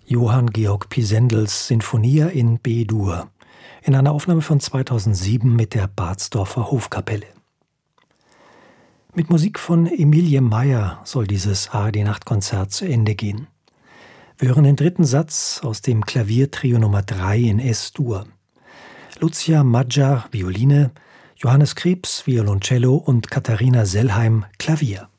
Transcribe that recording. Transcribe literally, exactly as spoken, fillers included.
Johann Georg Pisendels Sinfonia in B-Dur in einer Aufnahme von zweitausendsieben mit der Bardsdorfer Hofkapelle. Mit Musik von Emilie Meyer soll dieses A R D-Nachtkonzert zu Ende gehen. Wir hören den dritten Satz aus dem Klaviertrio Nummer drei in S-Dur. Lucia Maggiar, Violine, Johannes Krebs, Violoncello und Katharina Sellheim, Klavier.